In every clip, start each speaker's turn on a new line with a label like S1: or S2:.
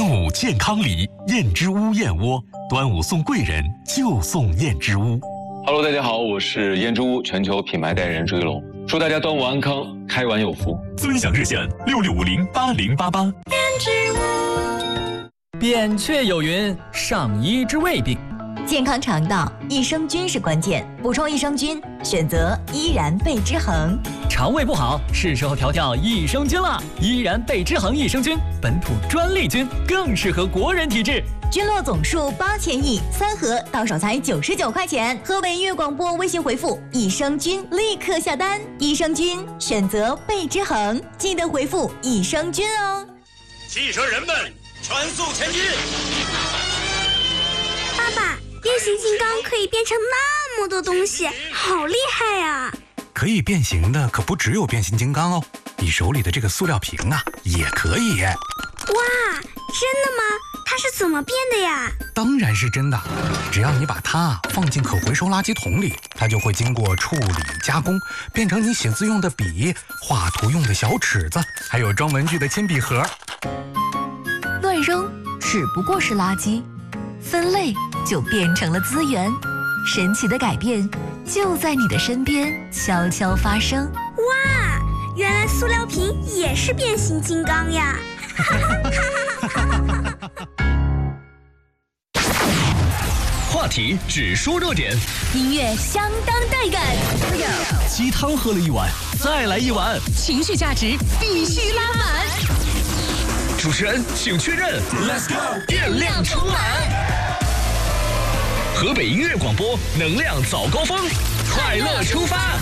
S1: 端午健康礼，燕之屋燕窝，端午送贵人就送燕之屋。
S2: Hello， 大家好，我是燕之屋全球品牌代言人朱一龙，祝大家端午安康，开碗有福。
S1: 尊享热线66508088。
S3: 燕之屋。扁鹊有云：上医之未病。
S4: 健康肠道，益生菌是关键，补充益生菌，选择依然贝之恒。
S3: 肠胃不好，是时候调调益生菌了。依然贝之恒益生菌，本土专利菌，更适合国人体质。
S4: 菌落总数8000亿，3盒到手才99块钱。河北音乐广播微信回复益生菌，立刻下单。益生菌选择贝之恒，记得回复益生菌哦。
S5: 汽车人们，全速前进！
S6: 爸爸，变形金刚可以变成那么多东西，好厉害呀！
S7: 可以变形的可不只有变形金刚哦，你手里的这个塑料瓶啊，也可以。
S6: 哇，真的吗？它是怎么变的呀？
S7: 当然是真的，只要你把它放进可回收垃圾桶里，它就会经过处理加工，变成你写字用的笔、画图用的小尺子，还有装文具的铅笔盒。
S4: 乱扔只不过是垃圾，分类就变成了资源。神奇的改变就在你的身边悄悄发生。
S6: 哇，原来塑料瓶也是变形金刚呀！
S5: 话题只说热点，
S4: 音乐相当带感，
S5: 鸡汤喝了一碗，再来一碗，
S4: 情绪价值必须拉满。
S5: 主持人请确认 ，Let's go， 电量充满。河北音乐广播，能量早高峰，快乐出发。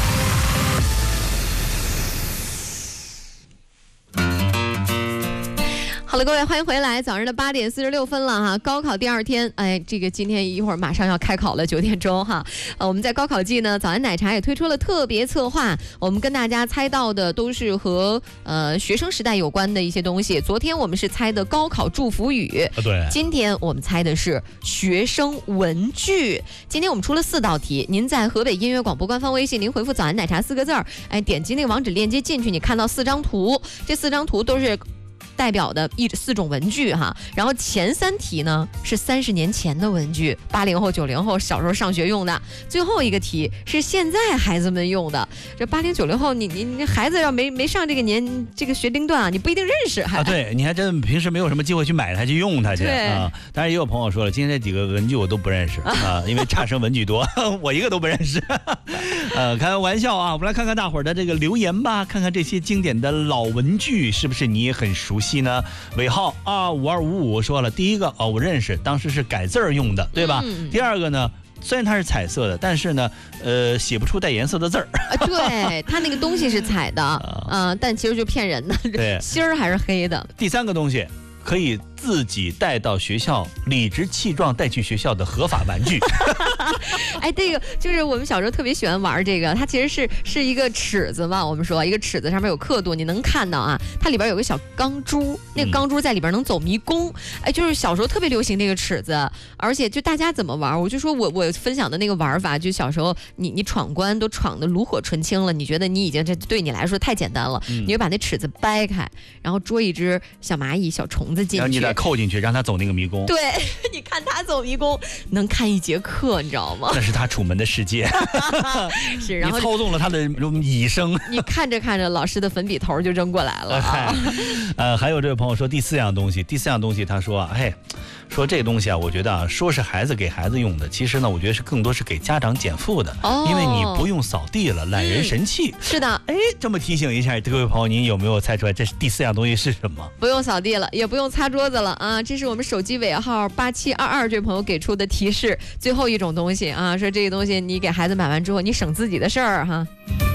S8: 好了，各位，欢迎回来。早上的8点46分了哈，高考第2天，这个今天一会儿马上要开考了，9点钟哈。我们在高考季呢，早安奶茶也推出了特别策划，我们跟大家猜到的都是和学生时代有关的一些东西。昨天我们是猜的高考祝福语，
S9: 对。
S8: 今天我们猜的是学生文具。今天我们出了4道题，您在河北音乐广播官方微信，您回复早安奶茶4个字儿，点击那个网址链接进去，你看到4张图，这4张图都是代表的4种文具哈，然后前3题呢是30年前的文具，80后、90后小时候上学用的，最后一个题是现在孩子们用的。这80、90后，你孩子要没上这个学龄段啊，你不一定认识啊。
S9: 对，你还真平时没有什么机会去买它去用它去啊。当然也有朋友说了，今天这几个文具我都不认识啊，因为差生文具多，我一个都不认识。开玩笑啊，我们来看看大伙儿的这个留言吧，看看这些经典的老文具是不是你也很熟悉呢？尾号5255说了，第一个我认识，当时是改字儿用的，对吧？第二个呢，虽然它是彩色的，但是呢，写不出带颜色的字儿。
S8: 对，它那个东西是彩的，但其实就骗人的，
S9: 对，
S8: 芯儿还是黑的。
S9: 第3个东西可以自己带到学校，理直气壮带去学校的合法玩具。
S8: 这个就是我们小时候特别喜欢玩这个，它其实是一个尺子嘛，我们说一个尺子上面有刻度，你能看到啊，它里边有个小钢珠，那个钢珠在里边能走迷宫，就是小时候特别流行那个尺子，而且就大家怎么玩，我就说我分享的那个玩法，就小时候你闯关都闯得炉火纯青了，你觉得你已经这对你来说太简单了，你就把那尺子掰开，然后捉一只小蚂蚁、小虫子进去，
S9: 然后你再扣进去，让它走那个迷宫。
S8: 对，你看它走迷宫，能看1节课，你知道吗？
S9: 那是他楚门的世界。
S8: 是，然后
S9: 你操纵了他的蚁生。
S8: 你看着看着，老师的粉笔头就扔过来了啊。
S9: 还有这位朋友说第4样东西，他说说这个东西啊，我觉得啊，说是孩子给孩子用的，其实呢，我觉得是更多是给家长减负的，因为你不用扫地了，懒人神器。
S8: 是的，
S9: 这么提醒一下各位朋友，您有没有猜出来这是第4样东西是什么？
S8: 不用扫地了，也不用擦桌子了啊！这是我们手机尾号8722这位朋友给出的提示，最后一种东西啊，说这个东西你给孩子买完之后，你省自己的事儿哈。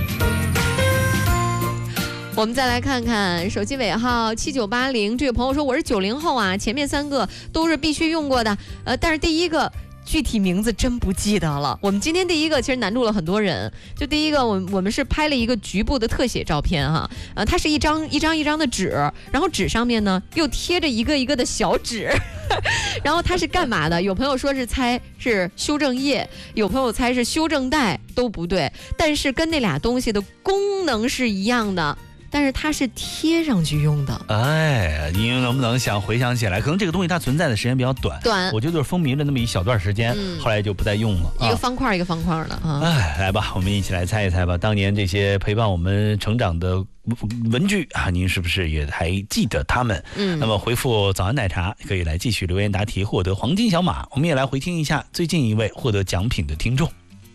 S8: 我们再来看看手机尾号7980这位朋友说，我是90后啊，前面3个都是必须用过的，但是第一个具体名字真不记得了。我们今天第一个其实难住了很多人，就第一个我们是拍了一个局部的特写照片哈，它是一张的纸，然后纸上面呢又贴着一个一个的小纸，然后它是干嘛的？有朋友说是猜是修正液，有朋友猜是修正带，都不对，但是跟那俩东西的功能是一样的。 但是它是贴上去用的。
S9: 哎，您能不能回想起来？可能这个东西它存在的时间比较短，我觉得就是风靡了那么一小段时间，后来就不再用了。
S8: 一个方块一个方块的啊。
S9: 哎，来吧，我们一起来猜一猜吧。当年这些陪伴我们成长的文具啊，您是不是也还记得他们？那么回复早安奶茶可以来继续留言答题，获得黄金小马。我们也来回听一下最近一位获得奖品的听众。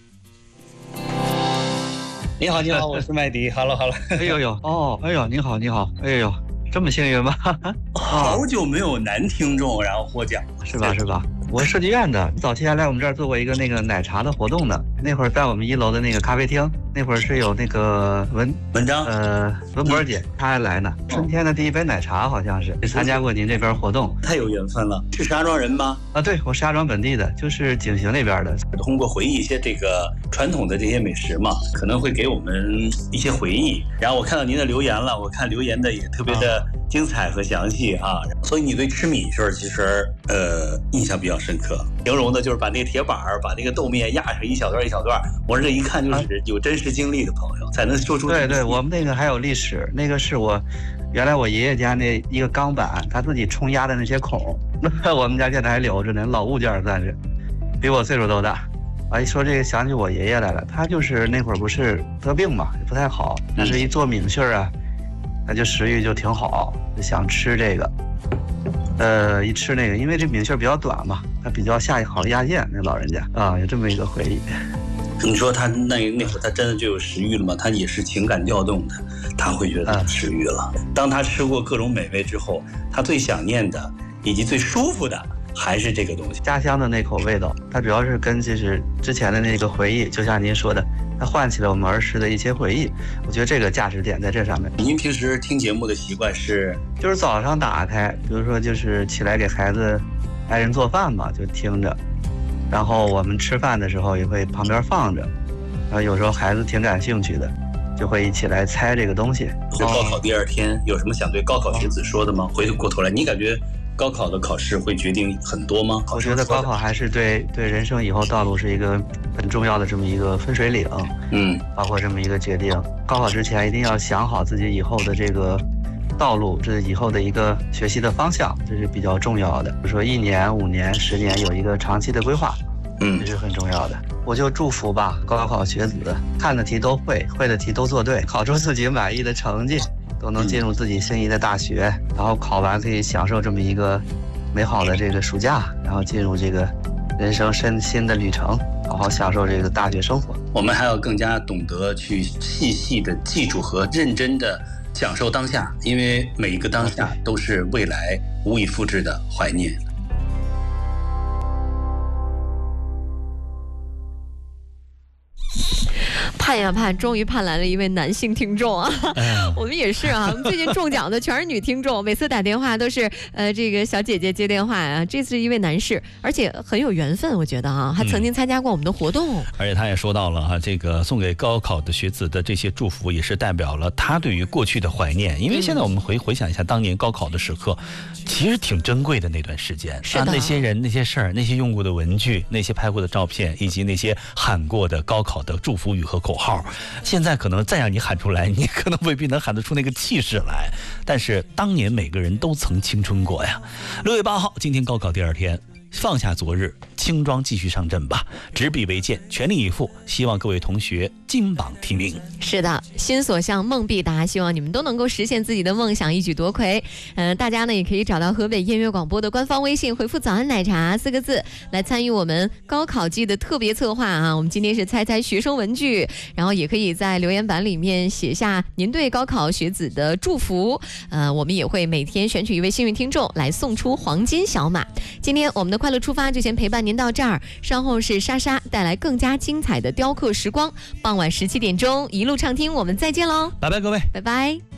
S10: 你好，你好，我是麦迪。Hello，哎呦呦，哦，哎呦，你好，哎呦，这么幸运吗？
S11: 好久没有男听众然后获奖了，
S10: 是吧？我是设计院的，早期还来我们这儿做过一个那个奶茶的活动的。那会儿在我们1楼的那个咖啡厅，那会儿是有那个文章，文博姐她还来呢。春天的第一杯奶茶好像是参加过您这边活动，
S11: 太有缘分了。是石家庄人吗？
S10: 啊，对，我石家庄本地的，就是景行那边的。
S11: 通过回忆一些这个传统的这些美食嘛，可能会给我们一些回忆。然后我看到您的留言了，我看留言的也特别的精彩和详细啊。所以你对吃米线其实印象比较深刻。形容的就是把那个铁板把那个豆面压成一小段一小段，我这一看就是有真实经历的朋友才能说出。
S10: 对，我们那个还有历史，那个是原来我爷爷家那一个钢板，他自己冲压的那些孔，我们家现在还留着呢，老物件算是，比我岁数都大。一说这个想起我爷爷来了，他就是那会儿不是得病嘛，也不太好，但是一做米线啊，他就食欲就挺好，就想吃这个。一吃那个，因为这米线比较短嘛，他比较好压线，那老人家啊，有这么一个回忆。
S11: 你说他那会儿他真的就有食欲了吗？他也是情感调动的，他会觉得有食欲了。当他吃过各种美味之后，他最想念的以及最舒服的还是这个东西，
S10: 家乡的那口味道。它主要是跟就是之前的那个回忆，就像您说的，它唤起了我们儿时的一些回忆。我觉得这个价值点在这上面。
S11: 您平时听节目的习惯是？
S10: 就是早上打开，比如说就是起来给孩子、爱人做饭嘛，就听着。然后我们吃饭的时候也会旁边放着。然后有时候孩子挺感兴趣的，就会一起来猜这个东西。
S11: 高考第2天有什么想对高考学子说的吗？回过头来，你感觉高考的考试会决定很多吗？
S10: 我觉得高考还是对人生以后道路是一个很重要的这么一个分水岭，包括这么一个决定。高考之前一定要想好自己以后的这个道路，这是以后的一个学习的方向，这是比较重要的。比如说1年、5年、10年有一个长期的规划，这是很重要的。我就祝福吧，高考学子看的题都会，会的题都做对，考出自己满意的成绩。都能进入自己心仪的大学，然后考完可以享受这么一个美好的这个暑假，然后进入这个人生新的旅程，好好享受这个大学生活。
S11: 我们还要更加懂得去细细的记住和认真的享受当下，因为每一个当下都是未来无以复制的怀念。
S8: 盼呀盼，终于盼来了一位男性听众啊！我们也是啊，我们最近中奖的全是女听众，每次打电话都是这个小姐姐接电话啊。这次是一位男士，而且很有缘分，我觉得啊，他曾经参加过我们的活动，
S9: 而且他也说到了哈，这个送给高考的学子的这些祝福，也是代表了他对于过去的怀念。因为现在我们回想一下当年高考的时刻，其实挺珍贵的那段时间。
S8: 是的，
S9: 那些人、那些事儿、那些用过的文具、那些拍过的照片，以及那些喊过的高考的祝福语和口号，现在可能再让你喊出来，你可能未必能喊得出那个气势来。但是当年每个人都曾青春过呀。6月8号，今天高考第2天，放下昨日，轻装继续上阵吧，执笔为鉴，全力以赴，希望各位同学金榜题名。
S8: 是的，心所向，梦必达，希望你们都能够实现自己的梦想，一举夺魁。大家呢也可以找到河北音乐广播的官方微信，回复早安奶茶4个字来参与我们高考季的特别策划啊。我们今天是猜猜学生文具，然后也可以在留言板里面写下您对高考学子的祝福。我们也会每天选取一位幸运听众来送出黄金小马。今天我们的快乐出发就先陪伴您到这儿，稍后是莎莎带来更加精彩的雕刻时光，傍晚17点钟一路畅听，我们再见喽，
S9: 拜拜各位，
S8: 拜拜。